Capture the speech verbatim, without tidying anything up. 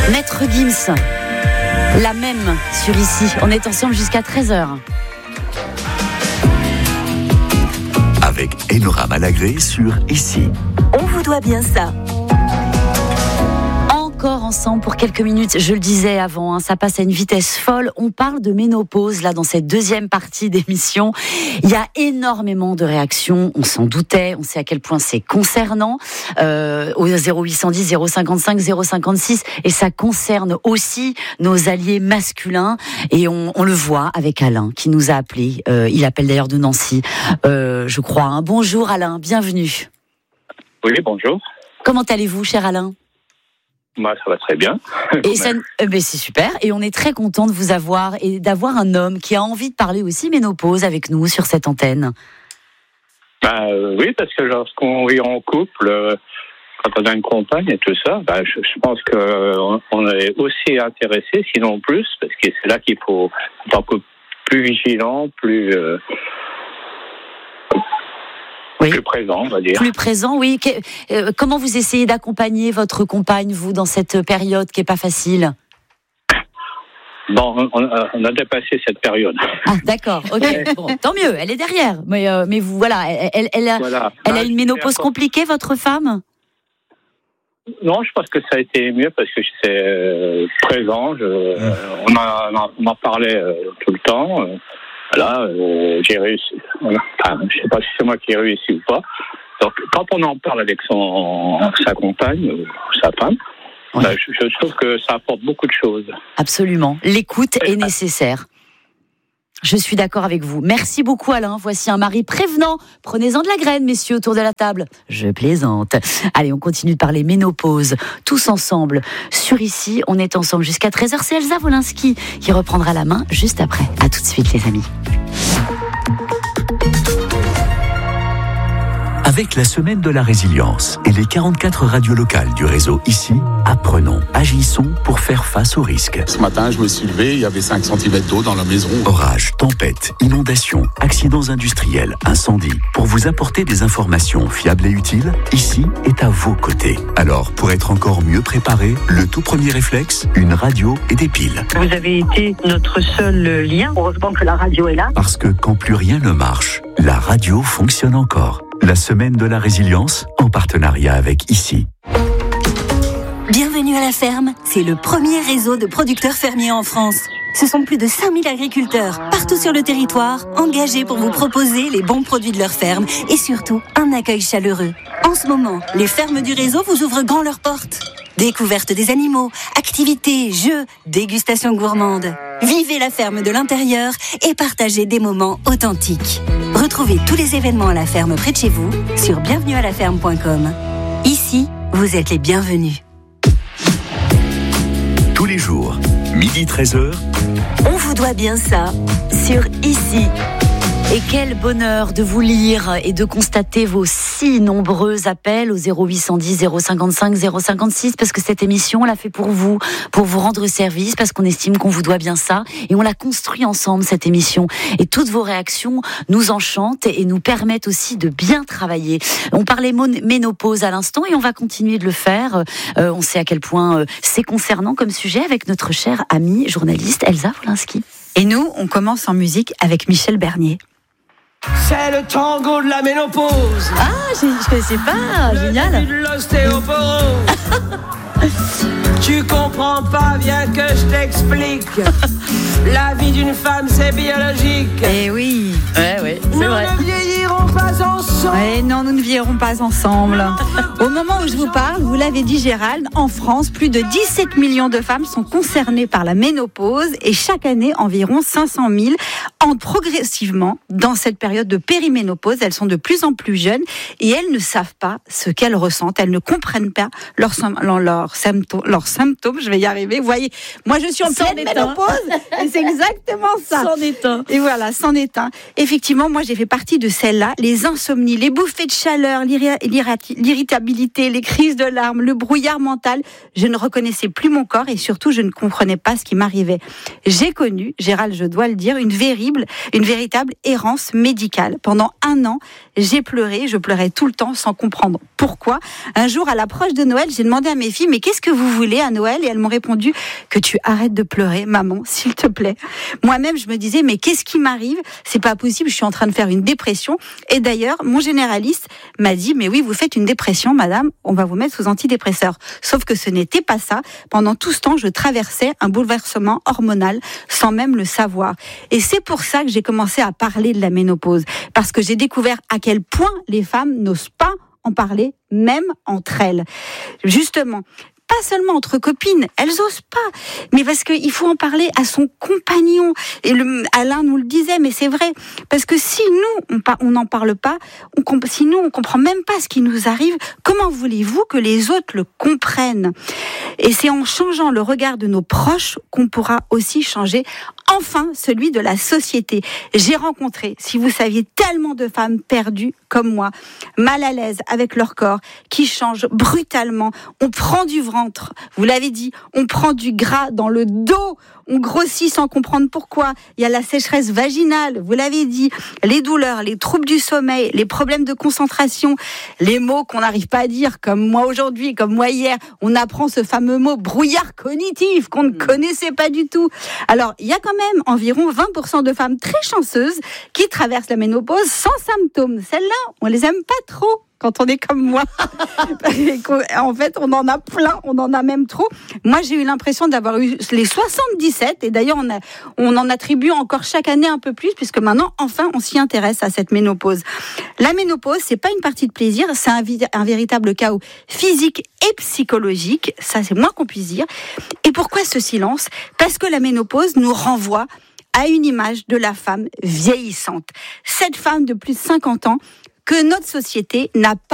Maître Gims, la même sur Ici. On est ensemble jusqu'à treize heures. Avec Enora Malagré sur Ici. On vous doit bien ça. Encore ensemble pour quelques minutes, je le disais avant, hein, ça passe à une vitesse folle. On parle de ménopause là dans cette deuxième partie d'émission. Il y a énormément de réactions, on s'en doutait, on sait à quel point c'est concernant euh, au zéro huit cent dix, zéro cinquante-cinq, zéro cinquante-six, et ça concerne aussi nos alliés masculins, et on, on le voit avec Alain qui nous a appelé. Euh, il appelle d'ailleurs de Nancy, euh, je crois. Hein. Bonjour Alain, bienvenue. Oui, bonjour. Comment allez-vous, cher Alain ? Moi, ça va très bien. Et ça, euh, ben c'est super. Et on est très content de vous avoir et d'avoir un homme qui a envie de parler aussi ménopause avec nous sur cette antenne. Bah, euh, oui, parce que lorsqu'on vit en couple, euh, quand on a une compagne et tout ça, bah, je, je pense qu'on euh, on est aussi intéressé, sinon plus, parce que c'est là qu'il faut être un peu plus vigilant, plus... Euh, Oui. Plus présent, on va dire. Plus présent, oui. Que, euh, comment vous essayez d'accompagner votre compagne, vous, dans cette période qui n'est pas facile ? Bon, on a, on a dépassé cette période. Ah, d'accord, ok. Bon, tant mieux, elle est derrière. Mais, euh, mais vous, voilà, elle, elle, elle, a, voilà. elle bah, a une ménopause compliquée, votre femme ? Non, je pense que ça a été mieux parce que j'étais euh, présent. Je, euh, on, en, on en parlait euh, tout le temps. Euh, Voilà, euh, j'ai réussi. Enfin, je ne sais pas si c'est moi qui ai réussi ou pas. Donc, quand on en parle avec son, sa compagne ou sa femme, ouais. bah, je, je trouve que ça apporte beaucoup de choses. Absolument. L'écoute est nécessaire. Je suis d'accord avec vous. Merci beaucoup Alain. Voici un mari prévenant. Prenez-en de la graine, messieurs, autour de la table. Je plaisante. Allez, on continue de parler ménopause. Tous ensemble. Sur Ici, on est ensemble jusqu'à treize heures. C'est Elsa Wolinski qui reprendra la main juste après. À tout de suite, les amis. Avec la semaine de la résilience et les quarante-quatre radios locales du réseau Ici, apprenons, agissons pour faire face aux risques. Ce matin, je me suis levé, il y avait cinq centimètres d'eau dans la maison. Orages, tempêtes, inondations, accidents industriels, incendies. Pour vous apporter des informations fiables et utiles, Ici est à vos côtés. Alors, pour être encore mieux préparé, le tout premier réflexe, une radio et des piles. Vous avez été notre seul lien. Heureusement que la radio est là. Parce que quand plus rien ne marche, la radio fonctionne encore. La semaine de la résilience, en partenariat avec Ici. Bienvenue à la ferme, c'est le premier réseau de producteurs fermiers en France. Ce sont plus de cinq mille agriculteurs, partout sur le territoire, engagés pour vous proposer les bons produits de leur ferme et surtout un accueil chaleureux. En ce moment, les fermes du réseau vous ouvrent grand leurs portes. Découverte des animaux, activités, jeux, dégustation gourmande. Vivez la ferme de l'intérieur et partagez des moments authentiques. Retrouvez tous les événements à la ferme près de chez vous sur bienvenue à la ferme point com. Ici, vous êtes les bienvenus. Tous les jours, midi treize heures. On vous doit bien ça sur Ici. Et quel bonheur de vous lire et de constater vos si nombreux appels au zéro huit cent dix, zéro cinquante-cinq, zéro cinquante-six, parce que cette émission, on l'a fait pour vous, pour vous rendre service, parce qu'on estime qu'on vous doit bien ça, et on l'a construit ensemble, cette émission. Et toutes vos réactions nous enchantent et nous permettent aussi de bien travailler. On parlait ménopause à l'instant et on va continuer de le faire. Euh, on sait à quel point euh, c'est concernant comme sujet avec notre chère amie journaliste Elsa Wolinski. Et nous, on commence en musique avec Michel Bernier. C'est le tango de la ménopause. Ah, je ne connaissais pas, le génial. début de l'ostéoporose. Tu comprends pas, bien que je t'explique. La vie d'une femme, c'est biologique. Eh oui, ouais, ouais, c'est Nous vrai. ne vieillirons pas ensemble. Eh non, nous ne vieillirons pas ensemble. Au moment où je vous parle, vous l'avez dit Gérald, en France, plus de dix-sept millions de femmes sont concernées par la ménopause et chaque année, environ cinq cent mille entrent progressivement dans cette période de périménopause. Elles sont de plus en plus jeunes et elles ne savent pas ce qu'elles ressentent. Elles ne comprennent pas leurs, leurs, leurs, symptômes, leurs symptômes. Je vais y arriver. Vous voyez, moi je suis en pleine ménopause et c'est exactement ça. C'en est un. Et voilà, c'en est un. Effectivement, moi, j'ai fait partie de celles-là. Les insomnies, les bouffées de chaleur, l'irritabilité, les crises de larmes, le brouillard mental. Je ne reconnaissais plus mon corps et surtout, je ne comprenais pas ce qui m'arrivait. J'ai connu, Gérald, je dois le dire, une véritable, une véritable errance médicale. Pendant un an, j'ai pleuré. Je pleurais tout le temps sans comprendre pourquoi. Un jour, à l'approche de Noël, j'ai demandé à mes filles, mais qu'est-ce que vous voulez à Noël? Et elles m'ont répondu que tu arrêtes de pleurer, maman, s'il te plaît. Moi-même, je me disais, mais qu'est-ce qui m'arrive? C'est pas possible, je suis en train de faire une dépression. Et d'ailleurs, mon généraliste m'a dit, mais oui, vous faites une dépression, madame, on va vous mettre sous antidépresseur. Sauf que ce n'était pas ça. Pendant tout ce temps, je traversais un bouleversement hormonal sans même le savoir. Et c'est pour ça que j'ai commencé à parler de la ménopause. Parce que j'ai découvert à quel point les femmes n'osent pas en parler, même entre elles. Justement, pas seulement entre copines, elles osent pas, mais parce qu'il faut en parler à son compagnon. Et le, Alain nous le disait, mais c'est vrai, parce que si nous, on n'en parle pas, on, si nous, on comprend même pas ce qui nous arrive, comment voulez-vous que les autres le comprennent? Et c'est en changeant le regard de nos proches qu'on pourra aussi changer, enfin, celui de la société. J'ai rencontré, si vous saviez, tellement de femmes perdues comme moi, mal à l'aise avec leur corps, qui changent brutalement. On prend du ventre, vous l'avez dit, on prend du gras dans le dos, on grossit sans comprendre pourquoi. Il y a la sécheresse vaginale, vous l'avez dit, les douleurs, les troubles du sommeil, les problèmes de concentration, les mots qu'on n'arrive pas à dire, comme moi aujourd'hui, comme moi hier. On apprend ce fameux mot brouillard cognitif qu'on ne connaissait pas du tout. Alors, il y a quand même environ vingt pour cent de femmes très chanceuses qui traversent la ménopause sans symptômes. Celles-là, on les aime pas trop quand on est comme moi. En fait, on en a plein, on en a même trop. Moi, j'ai eu l'impression d'avoir eu les soixante-dix-sept, et d'ailleurs, on, a, on en attribue encore chaque année un peu plus, puisque maintenant, enfin, on s'y intéresse à cette ménopause. La ménopause, c'est pas une partie de plaisir, c'est un, un véritable chaos physique et psychologique, ça c'est moins qu'on puisse dire. Et pourquoi ce silence? Parce que la ménopause nous renvoie à une image de la femme vieillissante. Cette femme de plus de cinquante ans que notre société n'a pas